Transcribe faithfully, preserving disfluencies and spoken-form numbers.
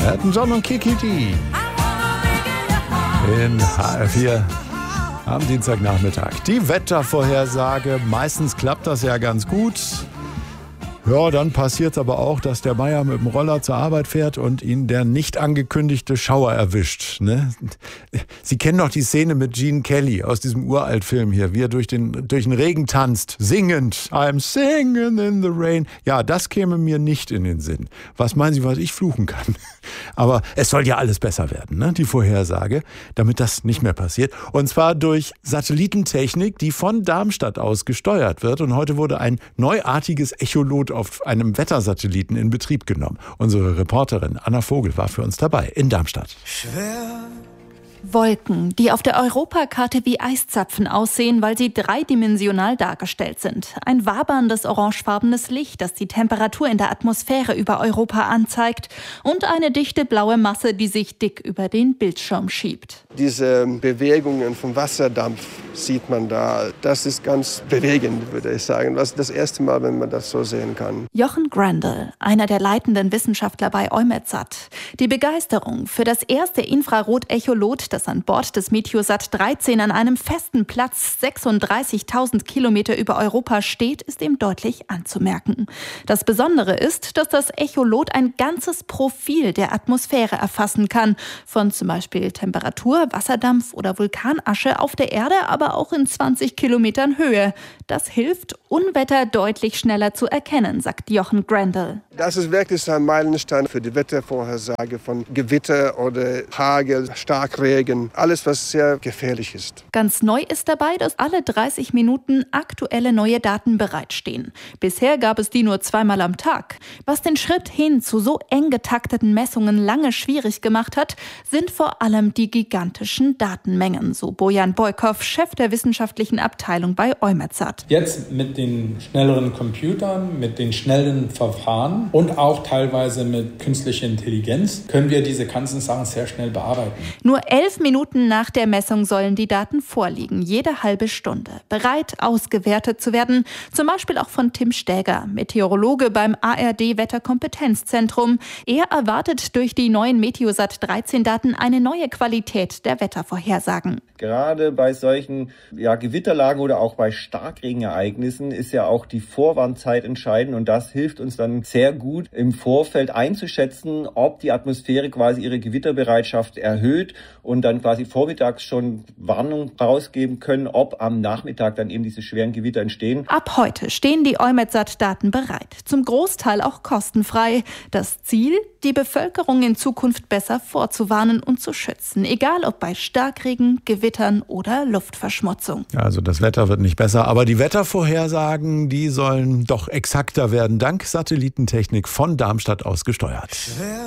Elton John und Kiki D. In H R vier am Dienstagnachmittag. Die Wettervorhersage. Meistens klappt das ja ganz gut. Ja, dann passiert es aber auch, dass der Meier mit dem Roller zur Arbeit fährt und ihn der nicht angekündigte Schauer erwischt. Ne? Sie kennen doch die Szene mit Gene Kelly aus diesem Uraltfilm hier, wie er durch den, durch den Regen tanzt, singend. I'm singing in the rain. Ja, das käme mir nicht in den Sinn. Was meinen Sie, was ich fluchen kann? Aber es soll ja alles besser werden, ne? Die Vorhersage, damit das nicht mehr passiert. Und zwar durch Satellitentechnik, die von Darmstadt aus gesteuert wird. Und heute wurde ein neuartiges Echolot auf einem Wettersatelliten in Betrieb genommen. Unsere Reporterin Anna Vogel war für uns dabei in Darmstadt. Schwer. Wolken, die auf der Europakarte wie Eiszapfen aussehen, weil sie dreidimensional dargestellt sind. Ein waberndes orangefarbenes Licht, das die Temperatur in der Atmosphäre über Europa anzeigt. Und eine dichte blaue Masse, die sich dick über den Bildschirm schiebt. Diese Bewegungen vom Wasserdampf sieht man da. Das ist ganz bewegend, würde ich sagen. Das ist das erste Mal, wenn man das so sehen kann. Jochen Grandel, einer der leitenden Wissenschaftler bei EUMETSAT. Die Begeisterung für das erste Infrarot-Echolot, das an Bord des Meteosat dreizehn an einem festen Platz sechsunddreißigtausend Kilometer über Europa steht, ist ihm deutlich anzumerken. Das Besondere ist, dass das Echolot ein ganzes Profil der Atmosphäre erfassen kann. Von zum Beispiel Temperatur, Wasserdampf oder Vulkanasche auf der Erde, aber auch in zwanzig Kilometern Höhe. Das hilft, Unwetter deutlich schneller zu erkennen, sagt Jochen Grandel. Das ist wirklich ein Meilenstein für die Wettervorhersage von Gewitter oder Hagel, Starkregen, alles, was sehr gefährlich ist. Ganz neu ist dabei, dass alle dreißig Minuten aktuelle neue Daten bereitstehen. Bisher gab es die nur zweimal am Tag. Was den Schritt hin zu so eng getakteten Messungen lange schwierig gemacht hat, sind vor allem die gigantischen Datenmengen, so Bojan Bojkov, Chef der wissenschaftlichen Abteilung bei EUMETSAT. Jetzt mit den schnelleren Computern, mit den schnellen Verfahren und auch teilweise mit künstlicher Intelligenz können wir diese ganzen Sachen sehr schnell bearbeiten. Nur elf Minuten nach der Messung sollen die Daten vorliegen, jede halbe Stunde, bereit ausgewertet zu werden, zum Beispiel auch von Tim Stäger, Meteorologe beim A R D-Wetterkompetenzzentrum. Er erwartet durch die neuen Meteosat dreizehn Daten eine neue Qualität der Wettervorhersagen. Gerade bei solchen ja, Gewitterlagen oder auch bei Starkregenereignissen ist ja auch die Vorwarnzeit entscheidend und das hilft uns dann sehr gut im Vorfeld einzuschätzen, ob die Atmosphäre quasi ihre Gewitterbereitschaft erhöht und dann quasi vormittags schon Warnung rausgeben können, ob am Nachmittag dann eben diese schweren Gewitter entstehen. Ab heute stehen die EUMETSAT-Daten bereit, zum Großteil auch kostenfrei. Das Ziel, die Bevölkerung in Zukunft besser vorzuwarnen und zu schützen, egal ob bei Starkregen, Gewittern oder Luftverschmutzung. Also das Wetter wird nicht besser, aber die Wettervorhersagen, die sollen doch exakter werden, dank Satellitentechnik von Darmstadt aus gesteuert.